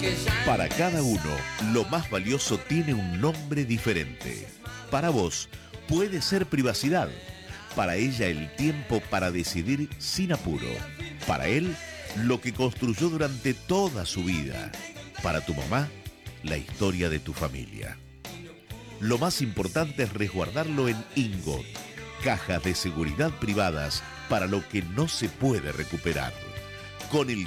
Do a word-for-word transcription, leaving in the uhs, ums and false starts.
Para cada uno, lo más valioso tiene un nombre diferente. Para vos, puede ser privacidad. Para ella, el tiempo para decidir sin apuro. Para él, lo que construyó durante toda su vida. Para tu mamá, la historia de tu familia. Lo más importante es resguardarlo en Ingot, cajas de seguridad privadas para lo que no se puede recuperar. Con el